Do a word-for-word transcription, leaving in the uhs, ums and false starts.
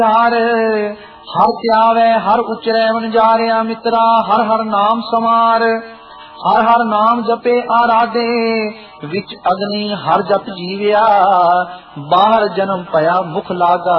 ਹਰ ਹਰ ਧਿਆਵੇ ਹਰ ਉਚਰੈ ਵਣਜਾਰਿਆ ਮਿੱਤਰਾ, ਹਰ ਹਰ ਨਾਮ ਸਮਾਰ। ਹਰ ਹਰ ਨਾਮ ਜਪੇ ਆਰਾਧੇ, ਵਿੱਚ ਅਗਨੀ ਹਰ ਜਪ ਜੀਵਿਆ, ਬਾਹਰ ਜਨਮ ਭਇਆ ਮੁਖ ਲਾਗਾ।